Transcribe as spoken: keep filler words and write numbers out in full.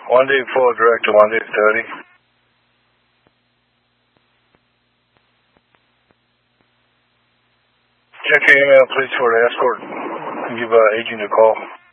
One day full direct to one day thirty. Check your email, please, for the escort. Give uh, agent a call.